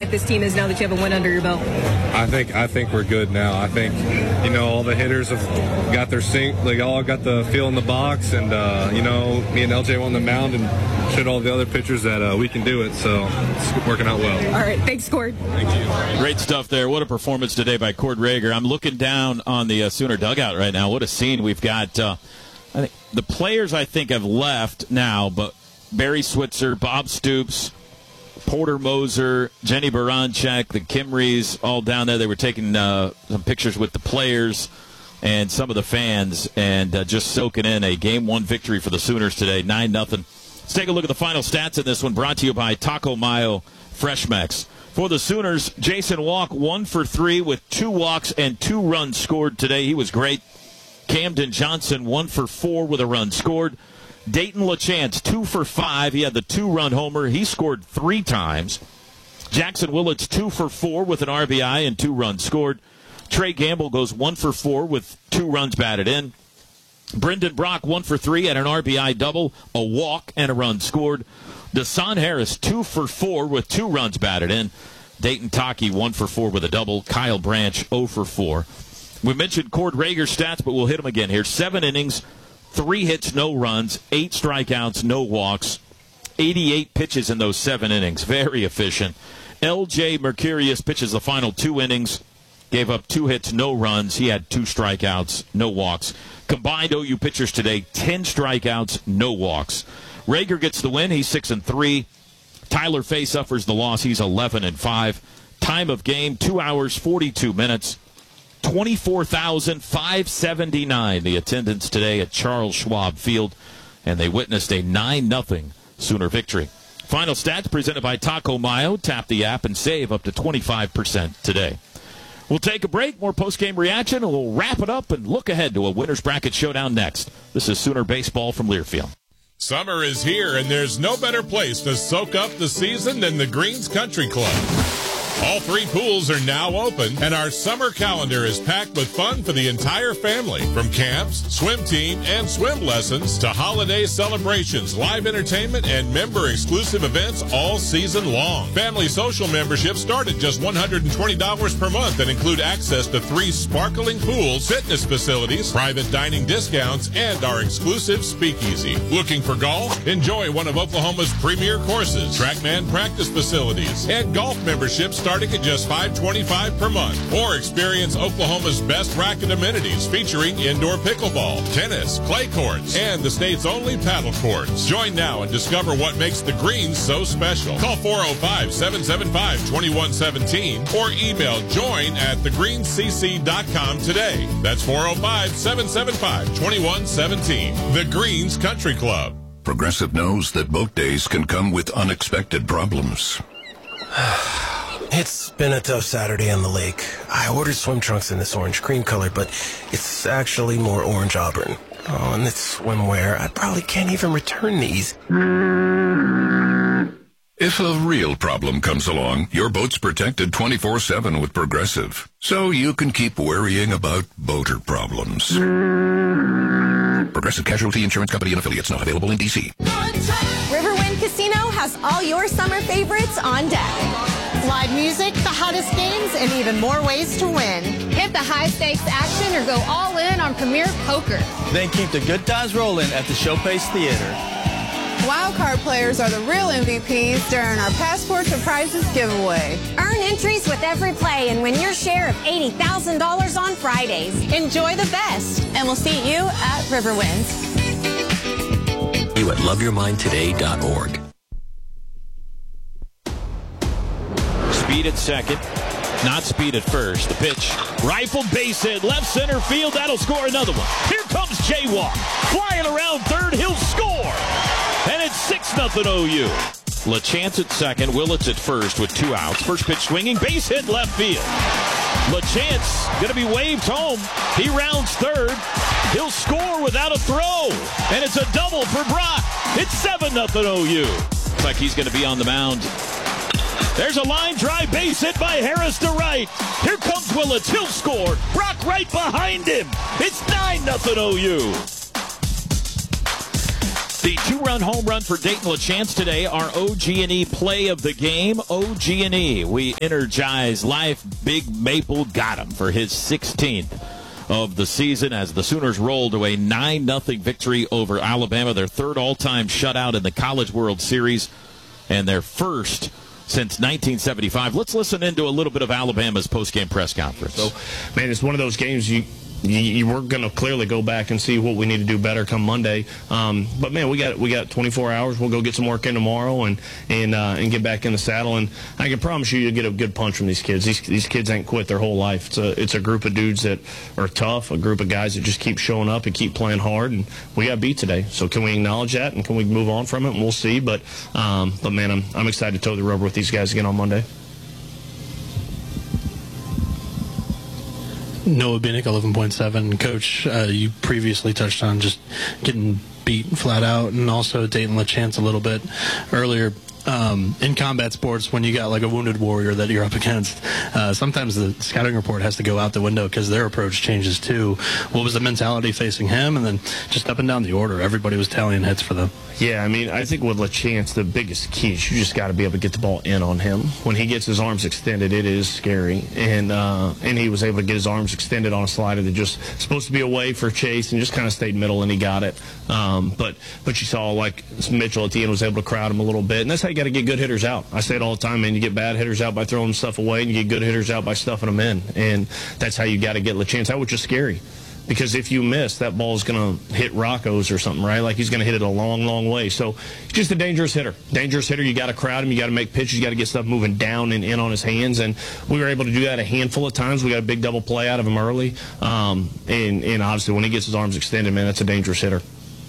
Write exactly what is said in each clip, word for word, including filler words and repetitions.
confident this team is now that you have a win under your belt? I think I think we're good now. I think, you know, all the hitters have got their sync. They all got the feel in the box, and uh, you know, me and L J on the mound and showed all the other pitchers that uh, we can do it. So it's working out well. All right, thanks, Cord. Thank you. Great stuff there. What a performance today by Cord Rager. I'm looking down on the uh, Sooner dugout right now. What a scene we've got. Uh, I think the players I think have left now, but Barry Switzer, Bob Stoops, Porter Moser, Jenny Baranchek, the Kimreys, all down there. They were taking uh, some pictures with the players and some of the fans, and uh, just soaking in a game one victory for the Sooners today, nine nothing. Let's take a look at the final stats in this one, brought to you by Taco Mayo Fresh Mex. For the Sooners, Jason Walk, one for three with two walks and two runs scored today. He was great. Camden Johnson, one for four with a run scored. Dayton LaChance, two for five. He had the two-run homer. He scored three times. Jackson Willits, two for four with an R B I and two runs scored. Trey Gamble goes one for four with two runs batted in. Brendan Brock, one for three, had an R B I double, a walk, and a run scored. Desan Harris, two for four with two runs batted in. Dayton Taki, one for four with a double. Kyle Branch, zero for four. We mentioned Cord Rager's stats, but we'll hit them again here. Seven innings, three hits, no runs, eight strikeouts, no walks, eighty-eight pitches in those seven innings. Very efficient. L J Mercurius pitches the final two innings, gave up two hits, no runs. He had two strikeouts, no walks. Combined O U pitchers today, ten strikeouts, no walks. Rager gets the win. He's six and three. Tyler Fay suffers the loss. He's eleven and five. Time of game, two hours, forty-two minutes. twenty-four thousand five hundred seventy-nine the attendance today at Charles Schwab Field, and they witnessed a nine nothing Sooner victory. Final stats presented by Taco Mayo. Tap the app and save up to twenty-five percent today. We'll take a break, more post-game reaction, and we'll wrap it up and look ahead to a winner's bracket showdown next. This is Sooner Baseball from Learfield. Summer is here, and there's no better place to soak up the season than the Greens Country Club. All three pools are now open, and our summer calendar is packed with fun for the entire family. From camps, swim team, and swim lessons to holiday celebrations, live entertainment, and member-exclusive events all season long. Family social memberships start at just one hundred twenty dollars per month and include access to three sparkling pools, fitness facilities, private dining discounts, and our exclusive speakeasy. Looking for golf? Enjoy one of Oklahoma's premier courses, TrackMan practice facilities, and golf memberships starting at just five hundred twenty-five dollars per month. Or experience Oklahoma's best racket amenities featuring indoor pickleball, tennis, clay courts, and the state's only paddle courts. Join now and discover what makes the Greens so special. Call four oh five, seven seven five, two one one seven or email join at the greens c c dot com today. That's four oh five, seven seven five, two one one seven. The Greens Country Club. Progressive knows that boat days can come with unexpected problems. It's been a tough Saturday on the lake. I ordered swim trunks in this orange cream color, but it's actually more orange auburn. Oh, and it's swimwear. I probably can't even return these. If a real problem comes along, your boat's protected twenty-four seven with Progressive, so you can keep worrying about boater problems. Progressive Casualty Insurance Company and Affiliates, not available in D C. Riverwind Casino has all your summer favorites on deck. Live music, the hottest games, and even more ways to win. Hit the high-stakes action or go all in on Premier Poker. Then keep the good times rolling at the Showpace Theater. Wildcard players are the real M V Ps during our Passport to Prizes giveaway. Earn entries with every play and win your share of eighty thousand dollars on Fridays. Enjoy the best, and we'll see you at Riverwind. You at love your mind today dot org. Speed at second, not speed at first. The pitch, rifle base hit, left center field. That'll score another one. Here comes Jaywalk, flying around third. He'll score, and it's six nothing O U. LaChance at second, Willits at first with two outs. First pitch swinging, base hit left field. LaChance going to be waved home. He rounds third. He'll score without a throw, and it's a double for Brock. It's seven nothing O U. Looks like he's going to be on the mound. There's a line drive base hit by Harris to right. Here comes Willits. He'll score. Brock right behind him. It's nine nothing O U. The two-run home run for Dayton LaChance today, our O G and E play of the game. O G and E, we energize life. Big Maple got him for his sixteenth of the season as the Sooners roll to a nine nothing victory over Alabama, their third all-time shutout in the College World Series and their first since nineteen seventy-five. Let's listen into a little bit of Alabama's post-game press conference. So, man, it's one of those games you you, you we're going to clearly go back and see what we need to do better come Monday. Um, but man, we got we got twenty-four hours. We'll go get some work in tomorrow and and uh, and get back in the saddle. And I can promise you, you'll get a good punch from these kids. These these kids ain't quit their whole life. It's a it's a group of dudes that are tough, a group of guys that just keep showing up and keep playing hard. And we got beat today. So can we acknowledge that and can we move on from it? And we'll see. But um, but man, I'm I'm excited to toe the rubber with these guys again on Monday. Noah Binnick, eleven point seven. Coach, uh, you previously touched on just getting beat flat out, and also Dayton LaChance a little bit earlier. Um, in combat sports, when you got like a wounded warrior that you're up against, uh, sometimes the scouting report has to go out the window because their approach changes too. What was the mentality facing him? And then just up and down the order, everybody was tallying hits for them. Yeah, I mean, I think with LaChance, the biggest key is you just got to be able to get the ball in on him. When he gets his arms extended, it is scary. And uh, and he was able to get his arms extended on a slider that just supposed to be away for Chase and just kind of stayed middle, and he got it. Um, but but you saw, like, Mitchell at the end was able to crowd him a little bit. And that's how you got to get good hitters out. I say it all the time, man. You get bad hitters out by throwing stuff away, and you get good hitters out by stuffing them in. And that's how you got to get LaChance. That was just scary. Because if you miss, that ball is going to hit Rocco's or something, right? Like he's going to hit it a long, long way. So he's just a dangerous hitter. Dangerous hitter. You got to crowd him. You got to make pitches. You got to get stuff moving down and in on his hands. And we were able to do that a handful of times. We got a big double play out of him early. Um, and, and obviously when he gets his arms extended, man, that's a dangerous hitter.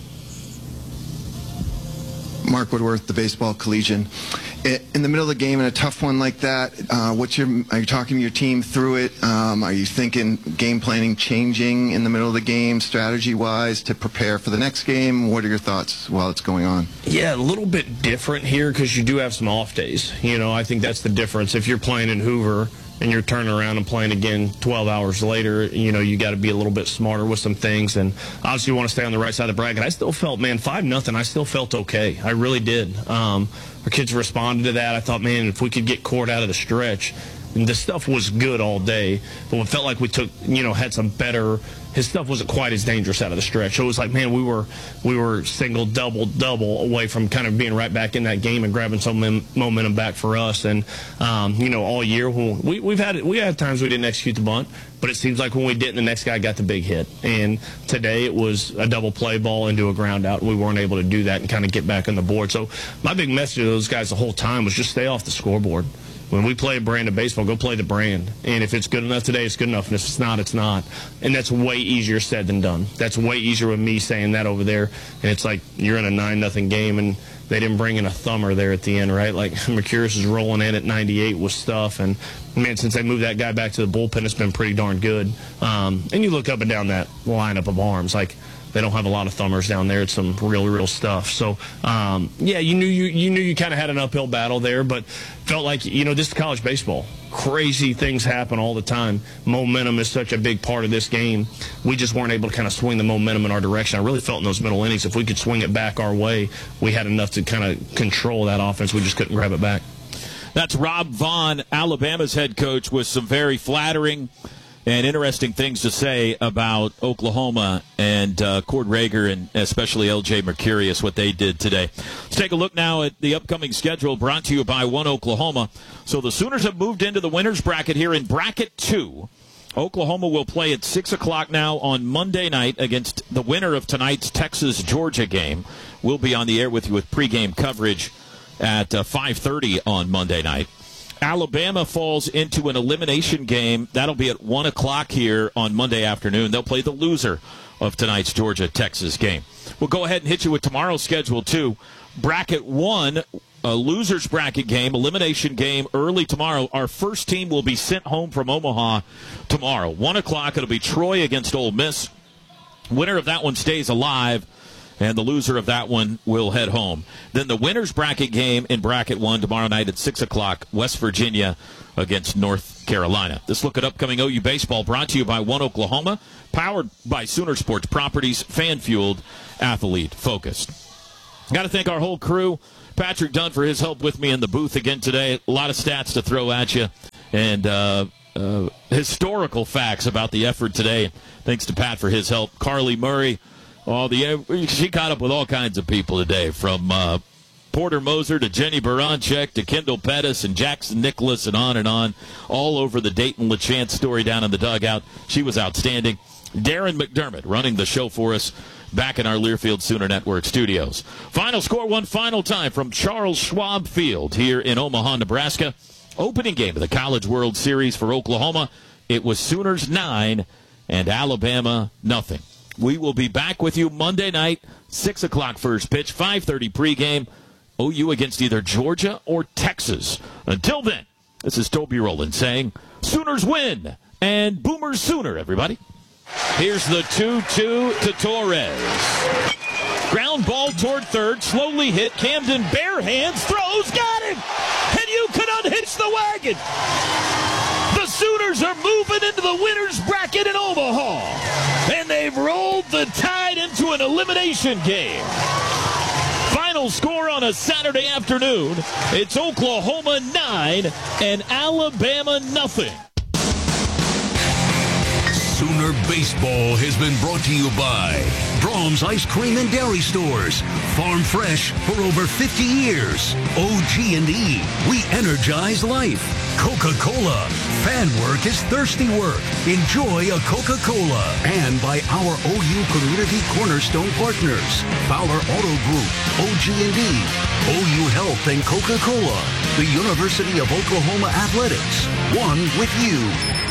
Mark Woodworth, the Baseball Collegian. In the middle of the game, in a tough one like that, uh, what's your? Are you talking to your team through it? Um, are you thinking game planning changing in the middle of the game, strategy-wise, to prepare for the next game? What are your thoughts while it's going on? Yeah, a little bit different here because you do have some off days. You know, I think that's the difference. If you're playing in Hoover and you're turning around and playing again twelve hours later, you know, you got to be a little bit smarter with some things. And obviously you want to stay on the right side of the bracket. I still felt, man, five nothing, I still felt okay. I really did. Um, our kids responded to that. I thought, man, if we could get Court out of the stretch, and the stuff was good all day, but it felt like we took, you know, had some better. His stuff wasn't quite as dangerous out of the stretch. So it was like, man, we were we were single, double, double away from kind of being right back in that game and grabbing some momentum back for us. And um, you know, all year we we've had we had times we didn't execute the bunt, but it seems like when we didn't, the next guy got the big hit. And today it was a double play ball into a ground out, and we weren't able to do that and kind of get back on the board. So my big message to those guys the whole time was just stay off the scoreboard. When we play a brand of baseball, go play the brand. And if it's good enough today, it's good enough. And if it's not, it's not. And that's way easier said than done. That's way easier with me saying that over there. And it's like you're in a nine nothing game, and they didn't bring in a thumber there at the end, right? Like Mercurius is rolling in at ninety-eight with stuff. And, man, since they moved that guy back to the bullpen, it's been pretty darn good. Um, and you look up and down that lineup of arms, like, they don't have a lot of thumbers down there. It's some real, real stuff. So, um, yeah, you knew you you knew you kind of had an uphill battle there, but felt like, you know, this is college baseball. Crazy things happen all the time. Momentum is such a big part of this game. We just weren't able to kind of swing the momentum in our direction. I really felt in those middle innings, if we could swing it back our way, we had enough to kind of control that offense. We just couldn't grab it back. That's Rob Vaughn, Alabama's head coach, with some very flattering and interesting things to say about Oklahoma and uh, Cord Rager and especially L J Mercurius, what they did today. Let's take a look now at the upcoming schedule brought to you by One Oklahoma. So the Sooners have moved into the winner's bracket here in bracket two. Oklahoma will play at six o'clock now on Monday night against the winner of tonight's Texas-Georgia game. We'll be on the air with you with pregame coverage at uh, five thirty on Monday night. Alabama falls into an elimination game. That'll be at one o'clock here on Monday afternoon. They'll play the loser of tonight's Georgia-Texas game. We'll go ahead and hit you with tomorrow's schedule, too. Bracket one, a loser's bracket game, elimination game early tomorrow. Our first team will be sent home from Omaha tomorrow. one o'clock, it'll be Troy against Ole Miss. Winner of that one stays alive, and the loser of that one will head home. Then the winner's bracket game in bracket one tomorrow night at six o'clock, West Virginia against North Carolina. This look at upcoming O U baseball brought to you by One Oklahoma, powered by Sooner Sports Properties, fan-fueled, athlete-focused. Got to thank our whole crew. Patrick Dunn for his help with me in the booth again today. A lot of stats to throw at you and uh, uh, historical facts about the effort today. Thanks to Pat for his help. Carly Murray, all the she caught up with all kinds of people today, from uh, Porter Moser to Jenny Baranchek to Kendall Pettis and Jackson Nicholas and on and on, all over the Dayton LeChance story down in the dugout. She was outstanding. Darren McDermott running the show for us back in our Learfield Sooner Network studios. Final score one final time from Charles Schwab Field here in Omaha, Nebraska. Opening game of the College World Series for Oklahoma. It was Sooners nine and Alabama nothing. We will be back with you Monday night, six o'clock first pitch, five thirty pregame. O U against either Georgia or Texas. Until then, this is Toby Rowland saying, Sooners win and Boomers Sooner, everybody. Here's the two two to Torres. Ground ball toward third, slowly hit. Camden bare hands, throws, got him! And you can unhitch the wagon! The Sooners are moving into the winner's bracket in Omaha. And they've rolled the Tide into an elimination game. Final score on a Saturday afternoon, it's Oklahoma nine and Alabama nothing. Sooner Baseball has been brought to you by Brahms Ice Cream and Dairy Stores. Farm fresh for over fifty years. O G and E, we energize life. Coca-Cola, fan work is thirsty work. Enjoy a Coca-Cola. And by our O U Community Cornerstone partners, Fowler Auto Group, O G and E, O U Health and Coca-Cola, the University of Oklahoma Athletics, one with you.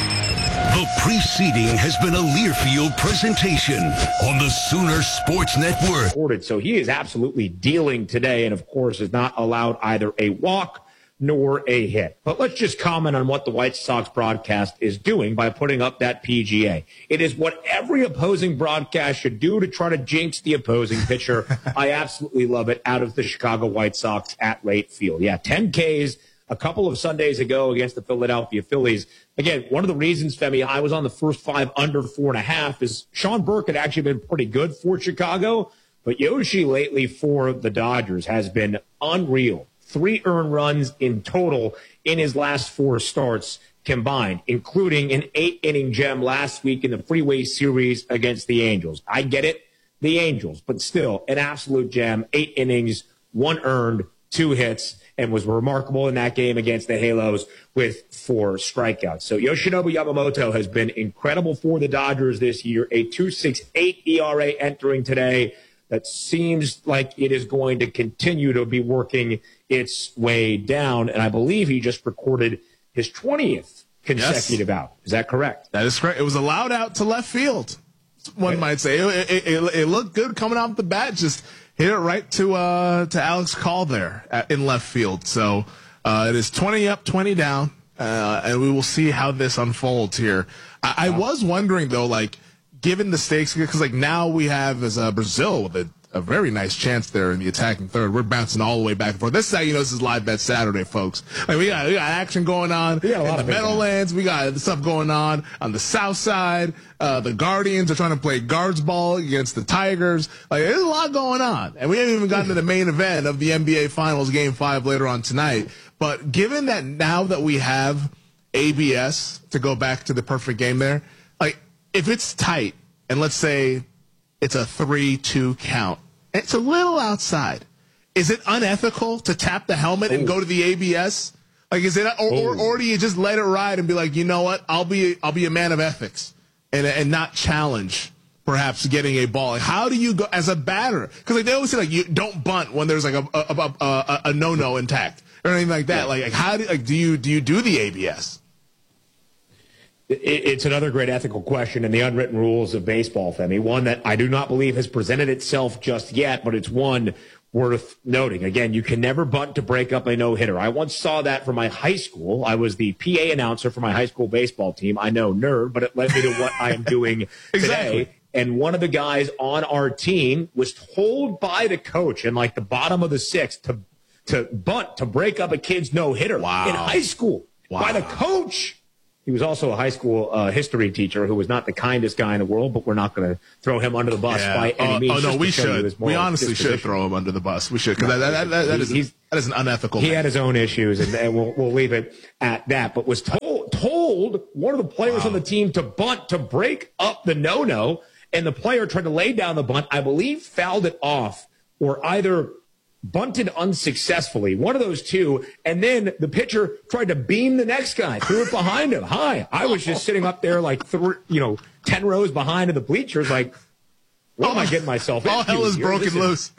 The preceding has been a Learfield presentation on the Sooner Sports Network. So he is absolutely dealing today, and of course is not allowed either a walk nor a hit. But let's just comment on what the White Sox broadcast is doing by putting up that P G A. It is what every opposing broadcast should do to try to jinx the opposing pitcher. I absolutely love it out of the Chicago White Sox at Wright Field. Yeah, ten Ks a couple of Sundays ago against the Philadelphia Phillies. Again, one of the reasons, Femi, I was on the first five under four and a half is Sean Burke had actually been pretty good for Chicago, but Yoshi lately for the Dodgers has been unreal. Three earned runs in total in his last four starts combined, including an eight-inning gem last week in the Freeway Series against the Angels. I get it, the Angels, but still an absolute gem. Eight innings, one earned, two hits, and was remarkable in that game against the Halos with four strikeouts. So Yoshinobu Yamamoto has been incredible for the Dodgers this year. A two point six eight E R A entering today that seems like it is going to continue to be working its way down. And I believe he just recorded his twentieth consecutive yes. out. Is that correct? That is correct. It was a loud out to left field, one right. might say. It, it, it, it looked good coming off the bat, just hit it right to uh, to Alex Call there at, in left field. So uh, it is twenty up, twenty down, uh, and we will see how this unfolds here. I, I was wondering, though, like, given the stakes, because, like, now we have as uh, Brazil with a, a very nice chance there in the attacking third. We're bouncing all the way back and forth. This is how you know this is Live Bet Saturday, folks. Like, we got, we got action going on in the Meadowlands. We got stuff going on on the south side. Uh, the Guardians are trying to play guards ball against the Tigers. Like, there's a lot going on. And we haven't even gotten to the main event of the N B A Finals Game five later on tonight. But given that now that we have A B S to go back to the perfect game there, like, if it's tight, and let's say it's a three two count, it's a little outside, is it unethical to tap the helmet Ooh. and go to the A B S? Like, is it, or, or, or do you just let it ride and be like, you know what, I'll be, I'll be a man of ethics and and not challenge perhaps getting a ball? Like, how do you go as a batter? Because like they always say, like, you don't bunt when there's like a a, a, a, a no-no intact or anything like that. Yeah. Like, like, how do like do you do you do the A B S? It's another great ethical question in the unwritten rules of baseball, Femi. One that I do not believe has presented itself just yet, but it's one worth noting. Again, you can never bunt to break up a no-hitter. I once saw that for my high school. I was the P A announcer for my high school baseball team. I know, nerd, but it led me to what I am doing exactly. today. And one of the guys on our team was told by the coach in like the bottom of the sixth to to bunt to break up a kid's no-hitter wow. in high school wow. by the coach. He was also a high school uh, history teacher who was not the kindest guy in the world, but we're not going to throw him under the bus yeah. by any uh, means. Oh, no, we should. We honestly should throw him under the bus. We should, because that, that, that, that, is, that is an unethical He man. had his own issues, and, and we'll, we'll leave it at that, but was told, told one of the players wow. on the team to bunt to break up the no-no, and the player tried to lay down the bunt, I believe fouled it off, or either bunted unsuccessfully, one of those two, and then the pitcher tried to beam the next guy, threw it behind him. Hi, I was just sitting up there like, th- you know, ten rows behind in the bleachers, like, what am I getting myself into? All hell is broken loose.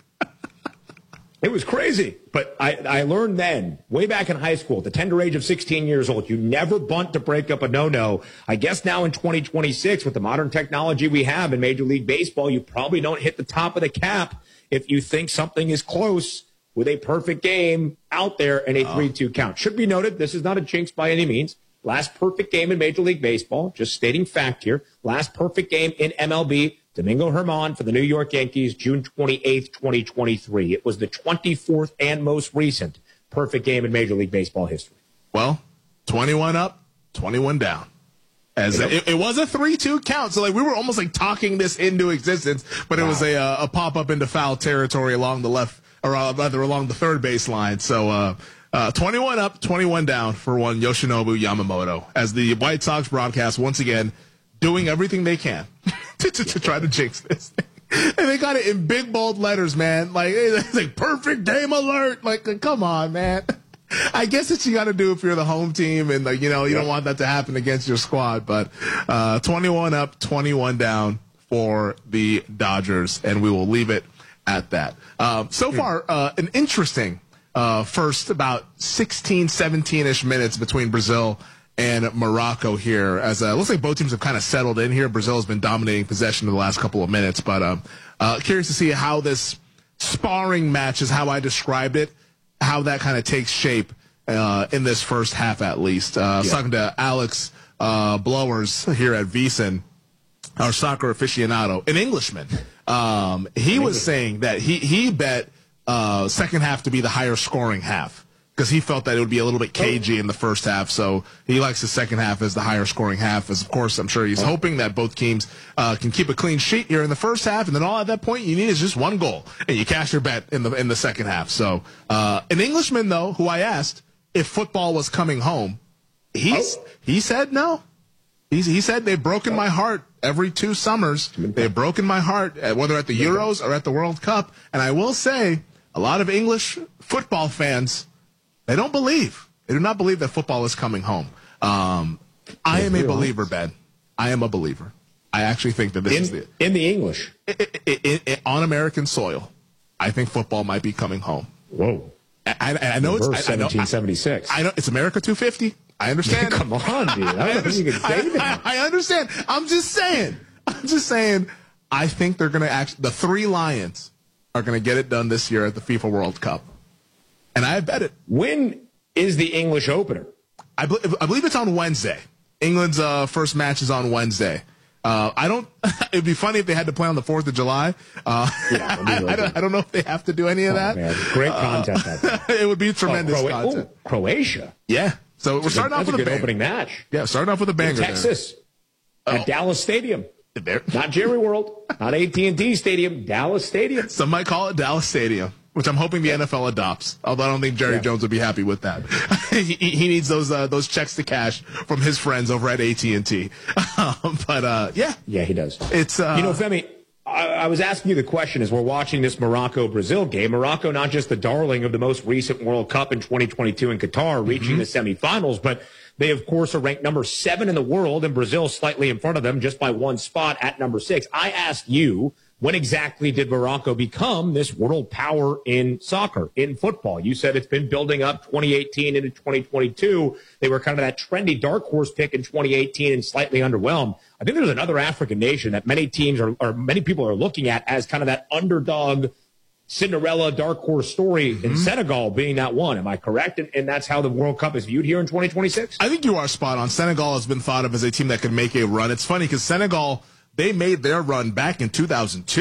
It was crazy, but I, I learned then, way back in high school, at the tender age of sixteen years old, you never bunt to break up a no-no. I guess now in twenty twenty-six, with the modern technology we have in Major League Baseball, you probably don't hit the top of the cap if you think something is close with a perfect game out there and a three two count. Should be noted, this is not a jinx by any means. Last perfect game in Major League Baseball, just stating fact here. Last perfect game in M L B, Domingo Germán for the New York Yankees, June twenty-eighth, twenty twenty-three. It was the twenty-fourth and most recent perfect game in Major League Baseball history. Well, twenty-one up, twenty-one down. As a, it, it was a three two count, so like we were almost like talking this into existence, but it wow. was a uh, a pop up into foul territory along the left, or uh, rather along the third base line. So uh, uh, twenty-one up, twenty-one down for one Yoshinobu Yamamoto. As the White Sox broadcast once again doing everything they can to, to, to try to jinx this thing. And they got it in big bold letters, man. Like it's like perfect game alert. Like come on, man. I guess what you got to do if you're the home team and, like, you know, you don't want that to happen against your squad. But uh, twenty-one up, twenty-one down for the Dodgers, and we will leave it at that. Um, so far, uh, an interesting uh, first about sixteen, seventeen-ish minutes between Brazil and Morocco here. As uh, it looks like both teams have kind of settled in here. Brazil has been dominating possession in the last couple of minutes. But um, uh, curious to see how this sparring match is how I described it. How that kind of takes shape uh, in this first half, at least. Uh, I was yeah. talking to Alex uh, Blowers here at VSiN, our soccer aficionado, an Englishman. Um, he was saying that he he bet uh, second half to be the higher scoring half because he felt that it would be a little bit cagey in the first half. So he likes the second half as the higher scoring half. As of course, I'm sure he's hoping that both teams uh, can keep a clean sheet here in the first half, and then all at that point you need is just one goal, and you cash your bet in the in the second half. So uh, an Englishman though, who I asked if football was coming home, he's oh. he said no. He's, he said they've broken my heart every two summers. They've broken my heart, whether at the Euros or at the World Cup. And I will say, a lot of English football fans, they don't believe. They do not believe that football is coming home. Um, I am a believer, Ben. I am a believer. I actually think that this in, is the in the English it, it, it, it, on American soil. I think football might be coming home. Whoa! I, I, I know it's I, seventeen seventy-six. I know it's America two fifty. I understand. Come on, dude. I don't think you can say that. I, I understand. I'm just saying. I'm just saying. I think they're going to actually. The three Lions are going to get it done this year at the FIFA World Cup, and I bet it. When is the English opener? I, be, I believe it's on Wednesday. England's uh, first match is on Wednesday. Uh, I don't. It'd be funny if they had to play on the Fourth of July. Uh, yeah, I, I, don't, I don't know if they have to do any of oh, that. Man. Great content. Uh, it would be tremendous oh, Cro- content. Oh, Croatia. Yeah. So we're starting that's off with a good a opening match. Yeah, starting off with a banger. In Texas, there. at oh. Dallas Stadium. There. Not Jerry World, not A T and T Stadium, Dallas Stadium. Some might call it Dallas Stadium, which I'm hoping the N F L adopts. Although I don't think Jerry yeah. Jones would be happy with that. he, he needs those uh, those checks to cash from his friends over at A T and T. Um, but uh, yeah, yeah, he does. It's uh, you know, Femi. I, I was asking you the question as we're watching this Morocco-Brazil game. Morocco, not just the darling of the most recent World Cup in twenty twenty-two in Qatar, reaching mm-hmm. the semifinals, but they, of course, are ranked number seven in the world, and Brazil slightly in front of them just by one spot at number six. I asked you, when exactly did Morocco become this world power in soccer, in football? You said it's been building up twenty eighteen into twenty twenty-two. They were kind of that trendy dark horse pick in twenty eighteen and slightly underwhelmed. I think there's another African nation that many teams are, or many people are looking at as kind of that underdog Cinderella dark horse story mm-hmm. in Senegal being that one. Am I correct? And, and that's how the World Cup is viewed here in twenty twenty-six? I think you are spot on. Senegal has been thought of as a team that could make a run. It's funny because Senegal, they made their run back in two thousand two.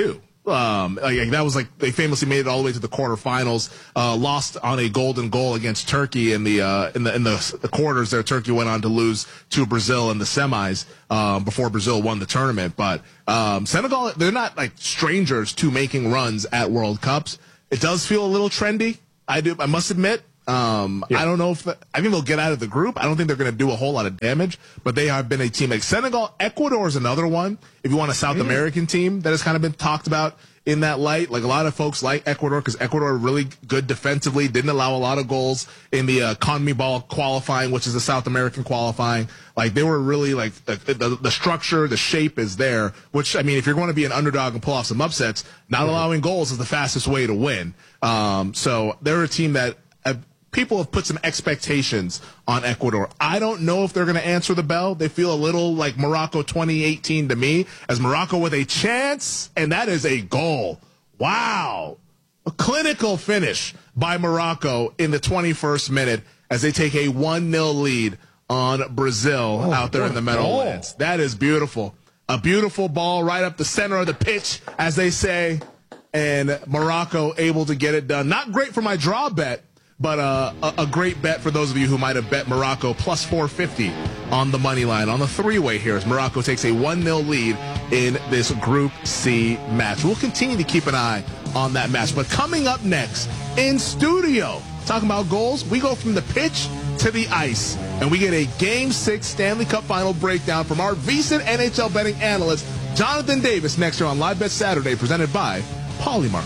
Um, like, that was like they famously made it all the way to the quarterfinals. Uh, lost on a golden goal against Turkey in the uh, in the in the, the quarters. There, Turkey went on to lose to Brazil in the semis um, before Brazil won the tournament. But um, Senegal, they're not like strangers to making runs at World Cups. It does feel a little trendy. I do. I must admit. Um, yeah. I don't know if the, I think they'll get out of the group. I don't think they're going to do a whole lot of damage, but they have been a team like Senegal. Ecuador is another one. If you want a South mm. American team that has kind of been talked about in that light, like a lot of folks like Ecuador because Ecuador are really good defensively, didn't allow a lot of goals in the uh, CONMEBOL qualifying, which is the South American qualifying. Like they were really like the, the, the structure, the shape is there, which I mean, if you're going to be an underdog and pull off some upsets, not mm-hmm. allowing goals is the fastest way to win. Um, so they're a team that uh, people have put some expectations on Ecuador. I don't know if they're going to answer the bell. They feel a little like Morocco twenty eighteen to me, as Morocco with a chance, and that is a goal. Wow. A clinical finish by Morocco in the twenty-first minute as they take a one nil lead on Brazil oh, out there in the Meadowlands. That is beautiful. A beautiful ball right up the center of the pitch, as they say, and Morocco able to get it done. Not great for my draw bet, but uh, a, a great bet for those of you who might have bet Morocco plus four fifty on the money line on the three-way here as Morocco takes a one nil lead in this Group C match. We'll continue to keep an eye on that match. But coming up next in studio, talking about goals, we go from the pitch to the ice, and we get a Game six Stanley Cup Final breakdown from our VSiN N H L betting analyst, Jonathan Davis, next year on Live Bet Saturday, presented by Polymarket.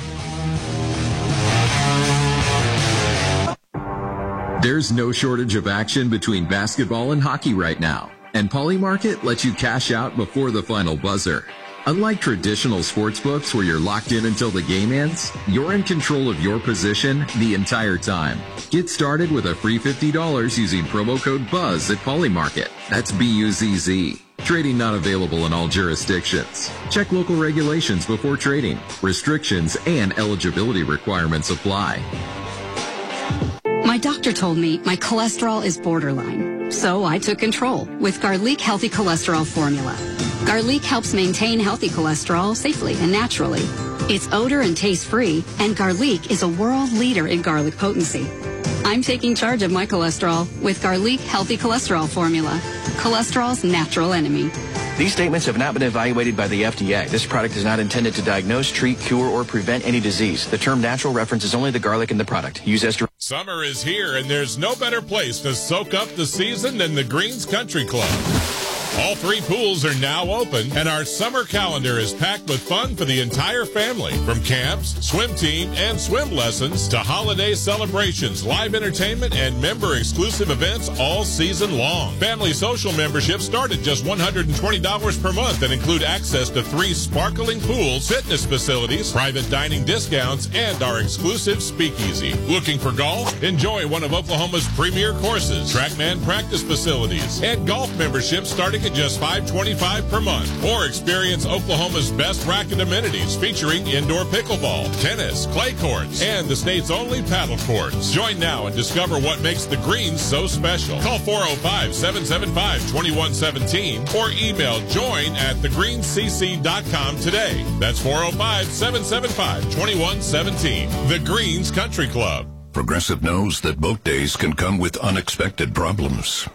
There's no shortage of action between basketball and hockey right now, and Polymarket lets you cash out before the final buzzer. Unlike traditional sportsbooks where you're locked in until the game ends, you're in control of your position the entire time. Get started with a free fifty dollars using promo code BUZZ at Polymarket. That's B U Z Z. Trading not available in all jurisdictions. Check local regulations before trading. Restrictions and eligibility requirements apply. My doctor told me my cholesterol is borderline, so I took control with Garlic Healthy Cholesterol Formula. Garlic helps maintain healthy cholesterol safely and naturally. It's odor and taste free, and Garlic is a world leader in garlic potency. I'm taking charge of my cholesterol with Garlic Healthy Cholesterol Formula, cholesterol's natural enemy. These statements have not been evaluated by the F D A. This product is not intended to diagnose, treat, cure, or prevent any disease. The term natural references only the garlic in the product. Use as directed. Summer is here, and there's no better place to soak up the season than the Greens Country Club. All three pools are now open, and our summer calendar is packed with fun for the entire family. From camps, swim team, and swim lessons to holiday celebrations, live entertainment, and member-exclusive events all season long. Family social memberships start at just one hundred twenty dollars per month and include access to three sparkling pools, fitness facilities, private dining discounts, and our exclusive speakeasy. Looking for golf? Enjoy one of Oklahoma's premier courses, TrackMan practice facilities, and golf memberships starting at just five hundred twenty-five dollars per month. Or experience Oklahoma's best racket amenities featuring indoor pickleball, tennis, clay courts, and the state's only paddle courts. Join now and discover what makes the Greens so special. Call four oh five, seven seven five, two one one seven or email join at the greens c c dot com today. That's four oh five, seven seven five, two one one seven. The Greens Country Club. Progressive knows that boat days can come with unexpected problems.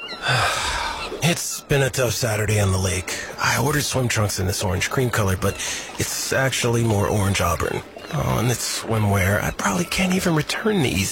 It's been a tough Saturday on the lake. I ordered swim trunks in this orange cream color, but it's actually more orange auburn. Oh, and it's swimwear. I probably can't even return these.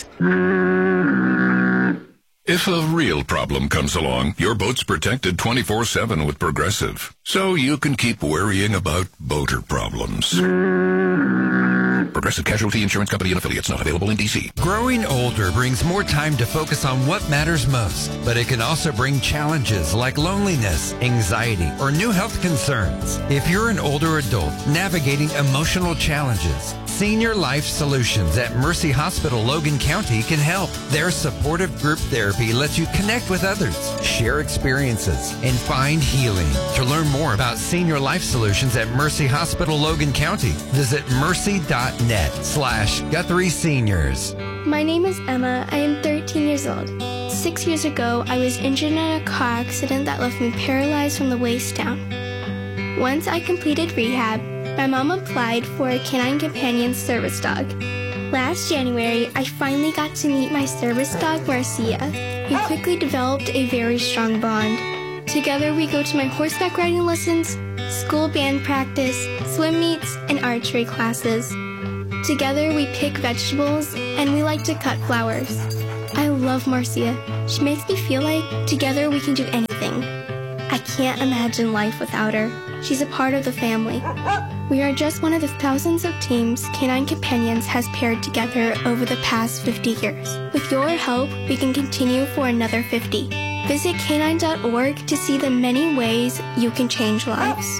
If a real problem comes along, your boat's protected twenty-four seven with Progressive. So you can keep worrying about boater problems. Progressive Casualty Insurance Company and affiliates, not available in D C. Growing older brings more time to focus on what matters most, but it can also bring challenges like loneliness, anxiety, or new health concerns. If you're an older adult navigating emotional challenges, Senior Life Solutions at Mercy Hospital Logan County can help. Their supportive group therapy lets you connect with others, share experiences, and find healing. To learn more about Senior Life Solutions at Mercy Hospital Logan County, visit mercy.net slash Guthrie Seniors. My name is Emma. I am thirteen years old. Six years ago, I was injured in a car accident that left me paralyzed from the waist down. Once I completed rehab, My mom applied for a Canine Companion service dog. Last January, I finally got to meet my service dog, Marcia. We quickly developed a very strong bond. Together, we go to my horseback riding lessons, school band practice, swim meets, and archery classes. Together, we pick vegetables, and we like to cut flowers. I love Marcia. She makes me feel like together we can do anything. I can't imagine life without her. She's a part of the family. We are just one of the thousands of teams Canine Companions has paired together over the past fifty years. With your help, we can continue for another fifty. Visit canine dot org to see the many ways you can change lives.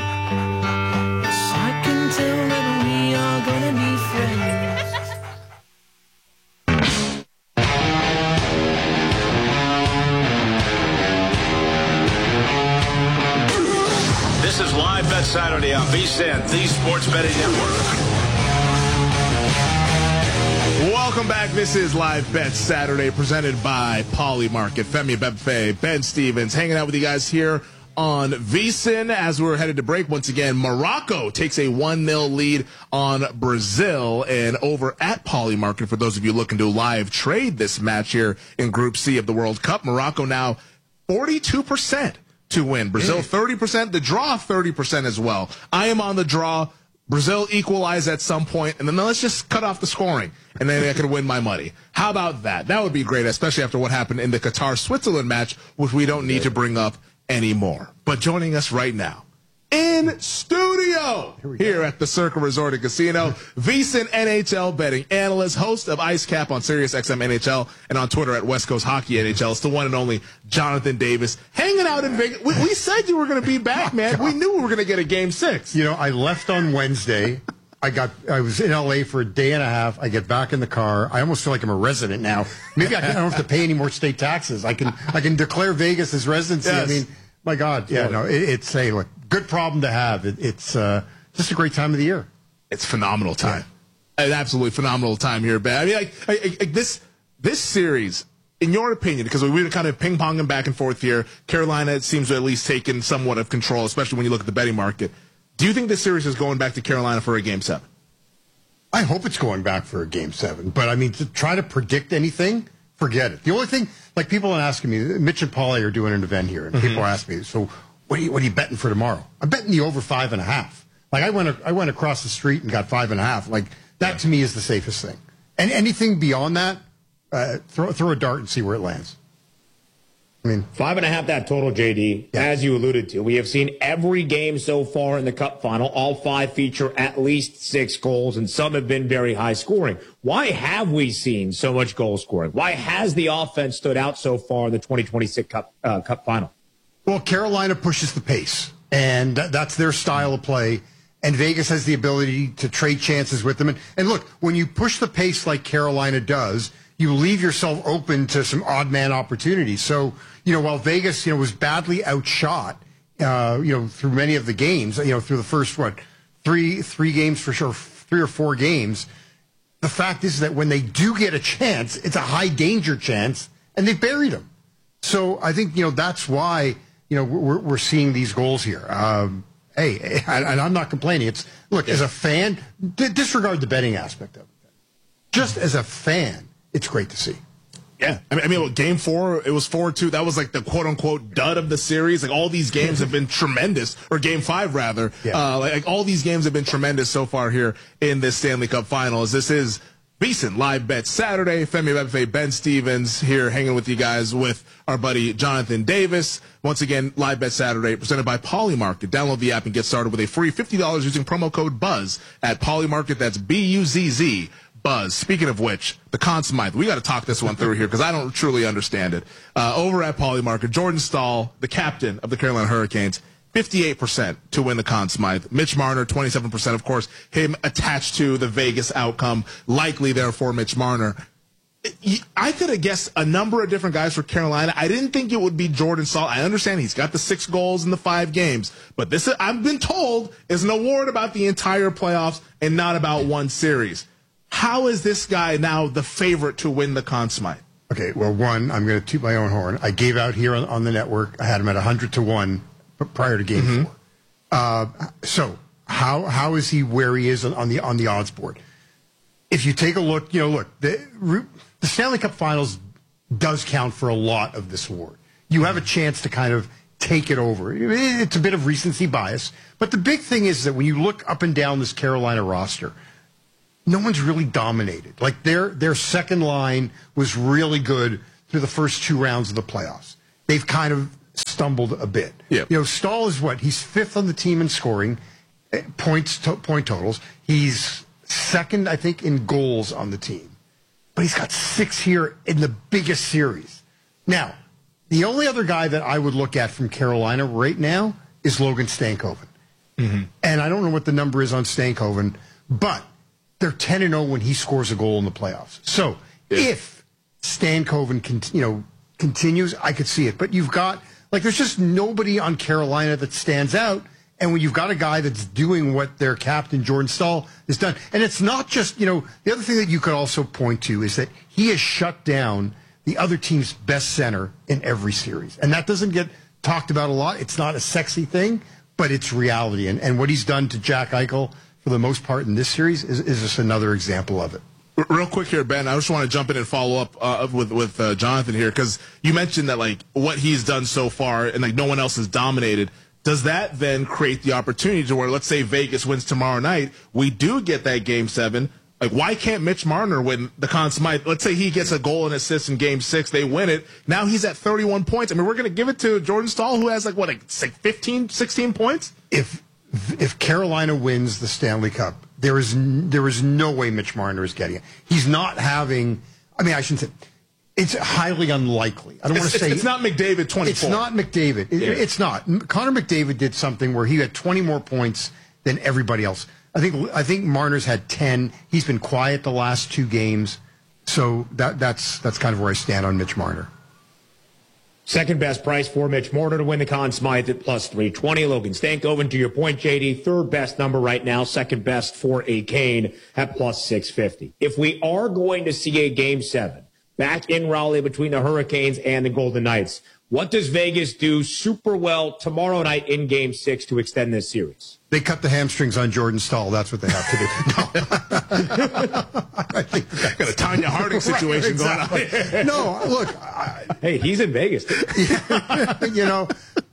I can tell that we are gonna be friends. This is Live Bet Saturday on V S I N, the Sports Betting Network. Welcome back. This is Live Bet Saturday, presented by Poly Market. Femi Bebefe, Ben Stevens, hanging out with you guys here on V S I N as we're headed to break. Once again, Morocco takes a one nil lead on Brazil. And over at Poly Market, for those of you looking to live trade this match here in Group C of the World Cup, Morocco now forty-two percent to win. Brazil thirty percent, the draw thirty percent as well. I am on the draw. Brazil equalize at some point, and then let's just cut off the scoring, and then I can win my money. How about that? That would be great, especially after what happened in the Qatar-Switzerland match, which we don't need to bring up anymore. But joining us right now, in studio, here, here at the Circa Resort and Casino, V S I N N H L betting analyst, host of Ice Cap on Sirius X M N H L, and on Twitter at West Coast Hockey N H L. It's the one and only Jonathan Davis, hanging out in Vegas. We, we said you were going to be back, man. We knew we were going to get a game six. You know, I left on Wednesday. I got. I was in L A for a day and a half. I get back in the car. I almost feel like I'm a resident now. Maybe I, can, I don't have to pay any more state taxes. I can. I can declare Vegas as residency. Yes. I mean, my God. Yeah. No. It, it's a look. Good problem to have. It, it's uh, just a great time of the year. It's phenomenal time. Yeah. An absolutely phenomenal time here, Ben. I mean, like, like, like this this series, in your opinion, because we were kind of ping-ponging back and forth here, Carolina seems to at least taken somewhat of control, especially when you look at the betting market. Do you think this series is going back to Carolina for a game seven? I hope it's going back for a game seven. But, I mean, to try to predict anything, forget it. The only thing, like people are asking me, Mitch and Paulie are doing an event here, and mm-hmm. people ask me, so what are, you, what are you betting for tomorrow? I'm betting the over five and a half. Like, I went I went across the street and got five and a half. Like, that yeah. to me is the safest thing. And anything beyond that, uh, throw, throw a dart and see where it lands. I mean, five and a half that total, J D, yeah. as you alluded to. We have seen every game so far in the Cup final. All five feature at least six goals, and some have been very high scoring. Why have we seen so much goal scoring? Why has the offense stood out so far in the twenty twenty-six Cup, uh, Cup final? Well, Carolina pushes the pace, and that's their style of play. And Vegas has the ability to trade chances with them. And, and look, when you push the pace like Carolina does, you leave yourself open to some odd man opportunities. So, you know, while Vegas, you know, was badly outshot, uh, you know, through many of the games, you know, through the first, what, three, three games for sure, three or four games, the fact is that when they do get a chance, it's a high danger chance, and they buried them. So I think, you know, that's why, you know, we're, we're seeing these goals here. Um, hey, and I'm not complaining. It's, look, as a fan, d- disregard the betting aspect of it. Just as a fan, it's great to see. Yeah. I mean, I mean, game four, it was four two. That was like the quote-unquote dud of the series. Like, all these games have been tremendous, or game five, rather. Yeah. Uh, like, like, all these games have been tremendous so far here in this Stanley Cup Finals. This is V S I N Live Bet Saturday. Femi Bebefe, Ben Stevens here hanging with you guys with our buddy Jonathan Davis. Once again, Live Bet Saturday presented by Poly Market. Download the app and get started with a free fifty dollars using promo code BUZZ at Poly Market. That's B U Z Z. Buzz. Speaking of which, the Conn Smythe, we got to talk this one through here because I don't truly understand it. Uh, over at Poly Market, Jordan Staal, the captain of the Carolina Hurricanes, fifty-eight percent to win the Conn Smythe. Mitch Marner, twenty-seven percent, of course, him attached to the Vegas outcome, likely therefore Mitch Marner. I could have guessed a number of different guys for Carolina. I didn't think it would be Jordan Staal. I understand he's got the six goals in the five games, but this, I've been told, is an award about the entire playoffs and not about one series. How is this guy now the favorite to win the Conn Smythe? Okay, well, one, I'm going to toot my own horn. I gave out here on, on the network. I had him at one hundred to one prior to game mm-hmm. four. Uh, so, how how is he where he is on, on the on the odds board? If you take a look, you know, look, the, the Stanley Cup Finals does count for a lot of this award. You have a chance to kind of take it over. It's a bit of recency bias. But the big thing is that when you look up and down this Carolina roster, no one's really dominated. Like their their second line was really good through the first two rounds of the playoffs. They've kind of stumbled a bit. Yep. You know, Stahl is what? He's fifth on the team in scoring, points to, point totals. He's second, I think, in goals on the team. But he's got six here in the biggest series. Now, the only other guy that I would look at from Carolina right now is Logan Stankoven. Mm-hmm. And I don't know what the number is on Stankoven, but they're ten and oh when he scores a goal in the playoffs. So yeah. if Stankoven can, you know, continues, I could see it. But you've got, like, there's just nobody on Carolina that stands out. And when you've got a guy that's doing what their captain, Jordan Stahl, has done, and it's not just, you know, the other thing that you could also point to is that he has shut down the other team's best center in every series. And that doesn't get talked about a lot. It's not a sexy thing, but it's reality. And, and what he's done to Jack Eichel, for the most part in this series, is, is just another example of it. Real quick here, Ben, I just want to jump in and follow up uh, with with uh, Jonathan here, because you mentioned that, like, what he's done so far and, like, no one else has dominated. Does that then create the opportunity to where, let's say Vegas wins tomorrow night, we do get that game seven? Like, why can't Mitch Marner win the Conn Smythe? Let's say he gets a goal and assist in game six, they win it. Now he's at thirty-one points. I mean, we're going to give it to Jordan Stahl, who has, like, what, like fifteen, sixteen points? If if Carolina wins the Stanley Cup, there is there is no way Mitch Marner is getting it. He's not having, I mean, I shouldn't say, it's highly unlikely. I don't want to say. It's not McDavid twenty-four. It's not McDavid. It, yeah. It's not. Connor McDavid did something where he had twenty more points than everybody else. I think I think Marner's had ten. He's been quiet the last two games. So that that's that's kind of where I stand on Mitch Marner. Second best price for Mitch Marner to win the Conn Smythe at plus three twenty. Logan Stankoven, to your point, J D, third best number right now. Second best for a Kane at plus six fifty. If we are going to see a game seven back in Raleigh between the Hurricanes and the Golden Knights, what does Vegas do super well tomorrow night in game six to extend this series? They cut the hamstrings on Jordan Stahl. That's what they have to do. No. I think got a Tanya Harding situation right, exactly. going on. No, look. I, hey, he's in Vegas. You know,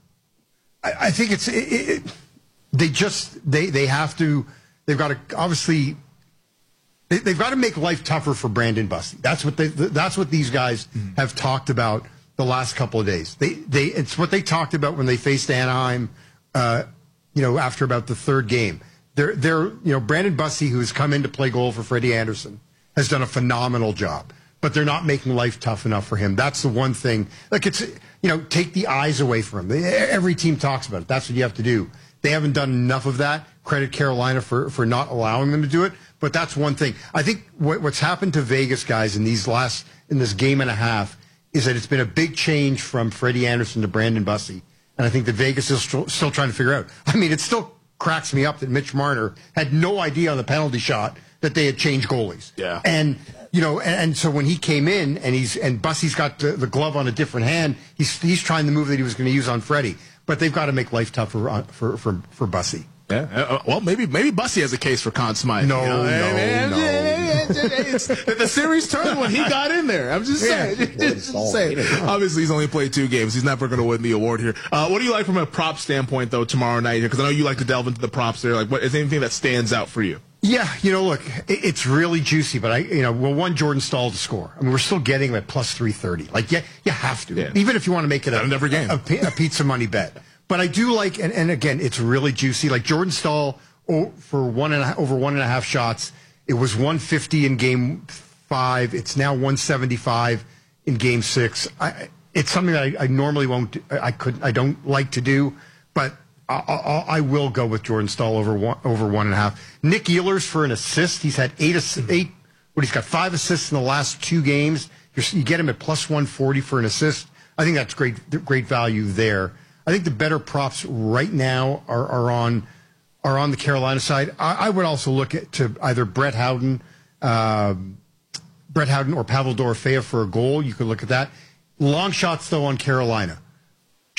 I, I think it's it, it, they just they they have to. They've got to obviously. They, they've got to make life tougher for Brandon Bussi. That's what they. That's what these guys mm. have talked about the last couple of days. They they it's what they talked about when they faced Anaheim. Uh, you know, after about the third game. They're, they're, you know, Brandon Bussi, who's come in to play goal for Freddie Anderson, has done a phenomenal job. But they're not making life tough enough for him. That's the one thing. Like, it's, you know, take the eyes away from him. Every team talks about it. That's what you have to do. They haven't done enough of that. Credit Carolina for, for not allowing them to do it. But that's one thing. I think what, what's happened to Vegas, guys, in these last, in this game and a half, is that it's been a big change from Freddie Anderson to Brandon Bussi. And I think that Vegas is still, still trying to figure out. I mean, it still cracks me up that Mitch Marner had no idea on the penalty shot that they had changed goalies. Yeah. And, you know, and, and so when he came in and he's, and Bussi's got the, the glove on a different hand, he's, he's trying the move that he was going to use on Freddie. But they've got to make life tougher on, for, for, for Bussi. Yeah. Uh, well, maybe maybe Bussi has a case for Conn Smythe. No, you know? no, hey, no. It's, the series turned when he got in there. I'm just saying. Yeah. Just saying. Obviously, he's only played two games. He's never going to win the award here. Uh, what do you like from a prop standpoint, though, tomorrow night here? Because I know you like to delve into the props there. Like, what is anything that stands out for you? Yeah, you know, look, it's really juicy, but I, you know, well, one Jordan Stahl to score. I mean, we're still getting him at plus three thirty. Like, yeah, you have to, yeah. Even if you want to make it a, every game. A, a pizza money bet. But I do like, and, and again, it's really juicy. Like Jordan Stahl. Oh, for one and a, over one and a half shots, it was one fifty in game five. It's now one seventy-five in game six. I, it's something that I, I normally won't. Do. I could. I don't like to do, but I, I, I will go with Jordan Stahl over one, over one and a half. Nick Ehlers for an assist. He's had eight eight. What he's got five assists in the last two games. You're, you get him at plus one forty for an assist. I think that's great. Great value there. I think the better props right now are, are on. are on the Carolina side. I, I would also look at to either Brett Howden, uh, Brett Howden or Pavel Dorofeyev for a goal. You could look at that. Long shots, though, on Carolina.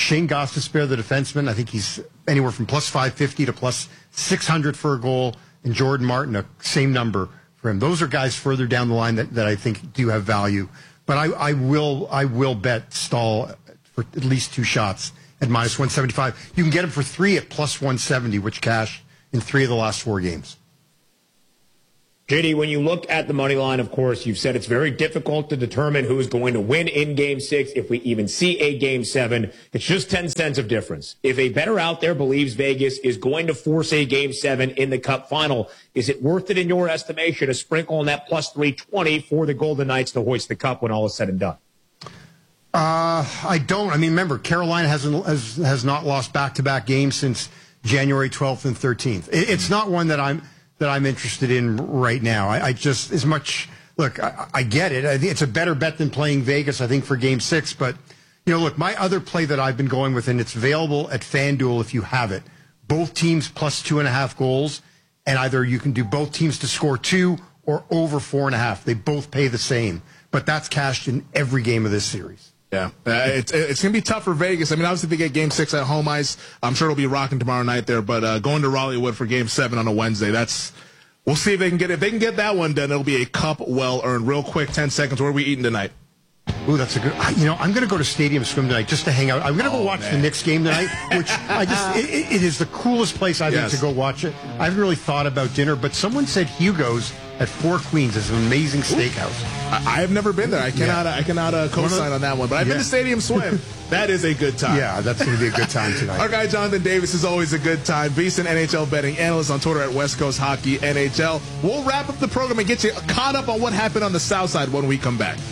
Shane Gostisbehere, the defenseman, I think he's anywhere from plus five fifty to plus six hundred for a goal. And Jordan Martin, a same number for him. Those are guys further down the line that, that I think do have value. But I, I will I will bet Stahl for at least two shots at minus one seventy-five. You can get him for three at plus one seventy, which cashed in three of the last four games. J D, when you look at the money line, of course, you've said it's very difficult to determine who's going to win in game six. If we even see a game seven, it's just ten cents of difference. If a bettor out there believes Vegas is going to force a game seven in the Cup final, is it worth it in your estimation to sprinkle on that plus three twenty for the Golden Knights to hoist the Cup when all is said and done? Uh, I don't. I mean, remember, Carolina hasn't has, has not lost back-to-back games since January twelfth and thirteenth. It, it's not one that I'm that I'm interested in right now. I, I just, as much, look, I, I get it. I think it's a better bet than playing Vegas, I think, for game six. But, you know, look, my other play that I've been going with, and it's available at FanDuel if you have it, both teams plus two and a half goals, and either you can do both teams to score two or over four and a half. They both pay the same. But that's cashed in every game of this series. Yeah, uh, it's it's going to be tough for Vegas. I mean, obviously, they get game six at home ice. I'm sure it'll be rocking tomorrow night there, but uh, going to Raleighwood for game seven on a Wednesday, that's, we'll see if they can get it. If they can get that one done, it'll be a Cup well earned. Real quick, ten seconds. What are we eating tonight? Ooh, that's a good, you know, I'm going to go to Stadium Swim tonight just to hang out. I'm going to oh, go watch man. the Knicks game tonight, which I just, it, it is the coolest place I yes. think to go watch it. I haven't really thought about dinner, but someone said Hugo's at Four Queens is an amazing steakhouse. I, I have never been there. I cannot, yeah. I cannot uh, co-sign on that one, but I've yeah. been to Stadium Swim. That is a good time. Yeah, that's going to be a good time tonight. Our guy Jonathan Davis is always a good time. VSiN N H L betting analyst on Twitter at West Coast Hockey N H L. We'll wrap up the program and get you caught up on what happened on the South Side when we come back.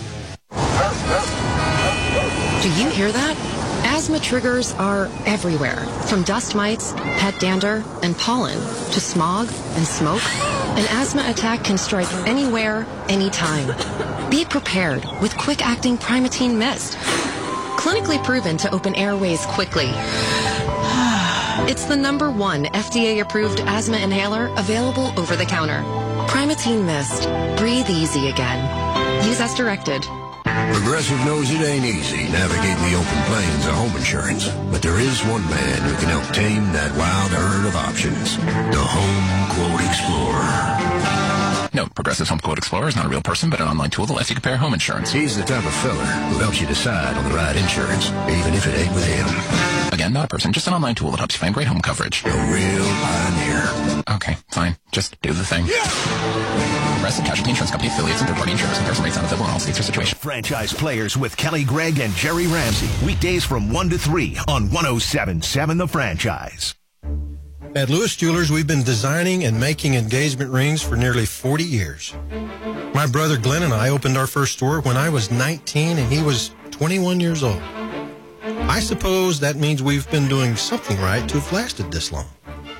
Do you hear that? Asthma triggers are everywhere, from dust mites, pet dander, and pollen, to smog and smoke. An asthma attack can strike anywhere, anytime. Be prepared with quick-acting Primatene Mist. Clinically proven to open airways quickly. It's the number one F D A-approved asthma inhaler available over the counter. Primatene Mist. Breathe easy again. Use as directed. Progressive knows it ain't easy navigating the open plains of home insurance, but there is one man who can help tame that wild herd of options. The Home Quote Explorer. No, Progressive's Home Quote Explorer is not a real person, but an online tool that lets you compare home insurance. He's the type of fella who helps you decide on the right insurance, even if it ain't with him. Again, not a person, just an online tool that helps you find great home coverage. A real pioneer. Okay, fine. Just do the thing. Yeah! Progressive Casualty Insurance Company affiliates and third-party insurers. Comparison rates not available in all states or situations. Franchise Players with Kelly Gregg and Jerry Ramsey. Weekdays from one to three on one oh seven point seven The Franchise. At Lewis Jewelers, we've been designing and making engagement rings for nearly forty years. My brother Glenn and I opened our first store when I was nineteen and he was twenty-one years old. I suppose that means we've been doing something right to have lasted this long.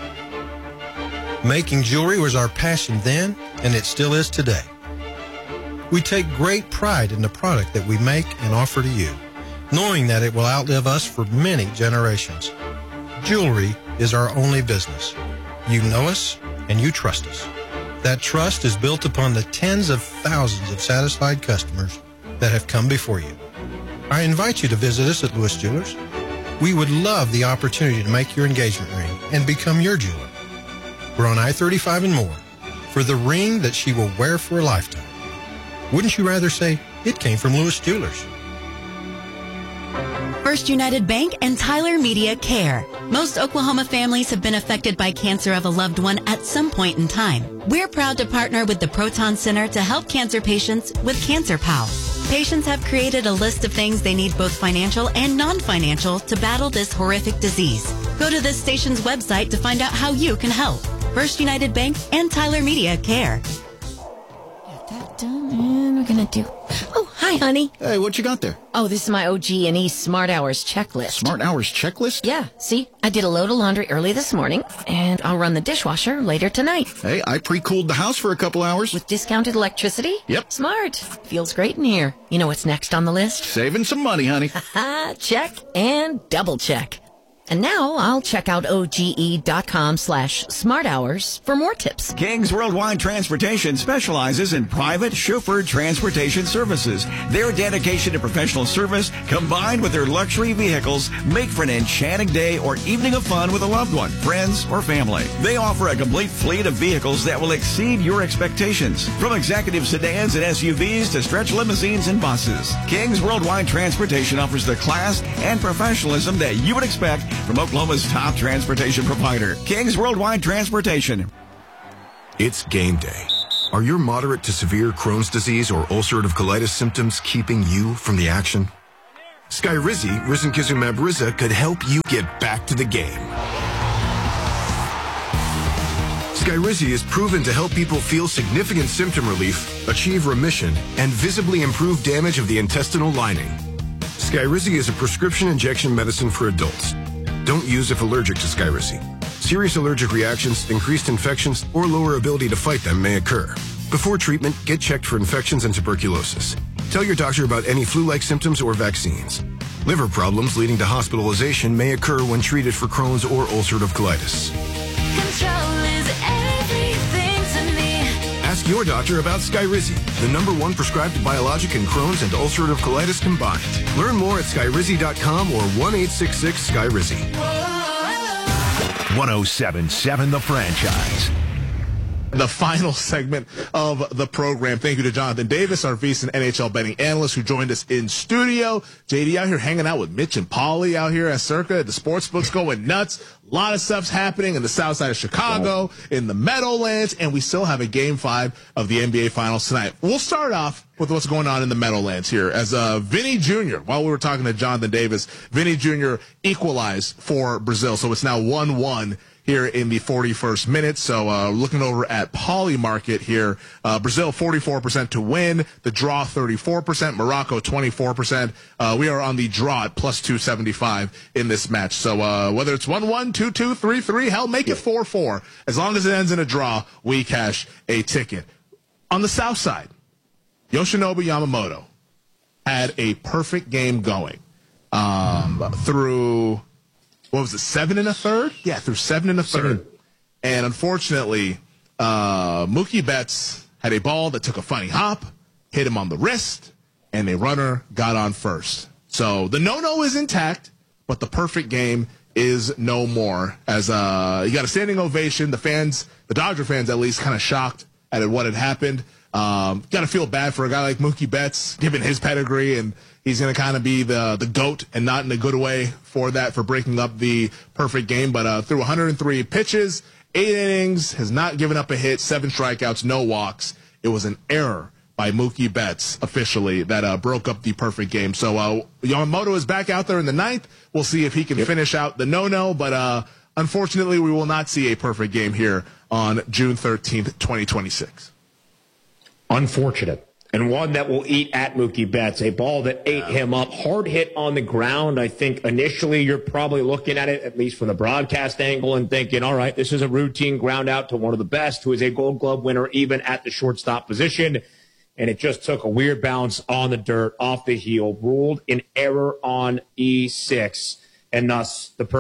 Making jewelry was our passion then, and it still is today. We take great pride in the product that we make and offer to you, knowing that it will outlive us for many generations. Jewelry is our only business. You know us, and you trust us. That trust is built upon the tens of thousands of satisfied customers that have come before you. I invite you to visit us at Lewis Jewelers. We would love the opportunity to make your engagement ring and become your jeweler. We're on I thirty-five and more for the ring that she will wear for a lifetime. Wouldn't you rather say it came from Lewis Jewelers? First United Bank and Tyler Media Care. Most Oklahoma families have been affected by cancer of a loved one at some point in time. We're proud to partner with the Proton Center to help cancer patients with Cancer Pals. Patients have created a list of things they need both financial and non-financial to battle this horrific disease. Go to this station's website to find out how you can help. First United Bank and Tyler Media Care. Get that done, and we're gonna do... Oh, hi, honey. Hey, what you got there? Oh, this is my O G and E Smart Hours checklist. Smart Hours checklist? Yeah, see? I did a load of laundry early this morning, and I'll run the dishwasher later tonight. Hey, I pre-cooled the house for a couple hours. With discounted electricity? Yep. Smart. Feels great in here. You know what's next on the list? Saving some money, honey. Ha-ha, check and double check. And now I'll check out OGE.com slash smart hours for more tips. King's Worldwide Transportation specializes in private chauffeured transportation services. Their dedication to professional service combined with their luxury vehicles make for an enchanting day or evening of fun with a loved one, friends, or family. They offer a complete fleet of vehicles that will exceed your expectations. From executive sedans and S U Vs to stretch limousines and buses, King's Worldwide Transportation offers the class and professionalism that you would expect from Oklahoma's top transportation provider, King's Worldwide Transportation. It's game day. Are your moderate to severe Crohn's disease or ulcerative colitis symptoms keeping you from the action? Skyrizi, risankizumab Riza, could help you get back to the game. Skyrizi is proven to help people feel significant symptom relief, achieve remission, and visibly improve damage of the intestinal lining. Skyrizi is a prescription injection medicine for adults. Don't use if allergic to Skyrizi. Serious allergic reactions, increased infections, or lower ability to fight them may occur. Before treatment, get checked for infections and tuberculosis. Tell your doctor about any flu-like symptoms or vaccines. Liver problems leading to hospitalization may occur when treated for Crohn's or ulcerative colitis. Control is everything to me. Ask your doctor about Skyrizi, the number one prescribed biologic in Crohn's and ulcerative colitis combined. Learn more at skyrizi dot com or one eight six six Skyrizi. one oh seven point seven The Franchise. The final segment of the program. Thank you to Jonathan Davis, our VSiN N H L betting analyst, who joined us in studio. J D out here hanging out with Mitch and Paulie out here at Circa. The sportsbook's going nuts. A lot of stuff's happening in the south side of Chicago, in the Meadowlands, and we still have a game five of the N B A Finals tonight. We'll start off with what's going on in the Meadowlands here. As uh, Vinny Junior, while we were talking to Jonathan Davis, Vinny Junior equalized for Brazil, so it's now one one here in the forty-first minute. So uh, looking over at Pauly Market here, uh, Brazil forty-four percent to win, the draw thirty-four percent, Morocco twenty-four percent. Uh, we are on the draw at plus two seventy-five in this match. So uh, whether it's one one, two two, three three, hell, make it four four. As long as it ends in a draw, we cash a ticket. On the south side, Yoshinobu Yamamoto had a perfect game going um, through... What was it, seven and a third? Yeah, through seven and a third. Seven. And unfortunately, uh, Mookie Betts had a ball that took a funny hop, hit him on the wrist, and a runner got on first. So the no-no is intact, but the perfect game is no more. As uh, you got a standing ovation, the fans, the Dodger fans at least, kind of shocked at what had happened. Um, got to feel bad for a guy like Mookie Betts, given his pedigree, and he's going to kind of be the the GOAT, and not in a good way for that, for breaking up the perfect game. But uh, through one hundred three pitches, eight innings, has not given up a hit, seven strikeouts, no walks. It was an error by Mookie Betts officially that uh, broke up the perfect game. So uh, Yamamoto is back out there in the ninth. We'll see if he can yep. finish out the no-no, but uh, unfortunately we will not see a perfect game here on June thirteenth, twenty twenty-six. Unfortunate. And one that will eat at Mookie Betts, a ball that ate him up, hard hit on the ground. I think initially you're probably looking at it, at least from the broadcast angle, and thinking, all right, this is a routine ground out to one of the best, who is a Gold Glove winner even at the shortstop position. And it just took a weird bounce on the dirt, off the heel, ruled in error on E six, and thus the